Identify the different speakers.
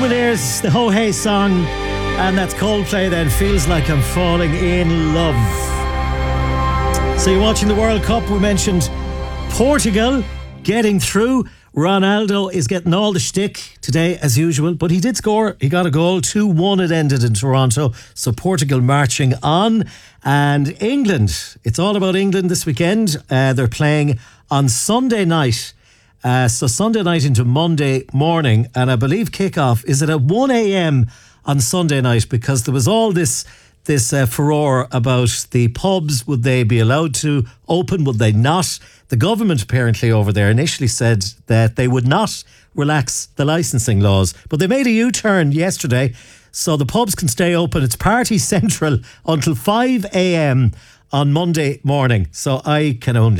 Speaker 1: Lumineers, the Ho Hey song, and that's Coldplay then, Feels Like I'm Falling in Love. So you're watching the World Cup. We mentioned Portugal getting through. Ronaldo is getting all the shtick today as usual, but he did score. He got a goal. 2-1 it ended in Toronto. So Portugal marching on. And England, it's all about England this weekend. They're playing on Sunday night. So Sunday night into Monday morning, and I believe kickoff is at 1 a.m. on Sunday night, because there was all this furore about the pubs. Would they be allowed to open? Would they not? The government apparently over there initially said that they would not relax the licensing laws, but they made a U-turn yesterday, so the pubs can stay open. It's party central until 5 a.m. on Monday morning. So I can only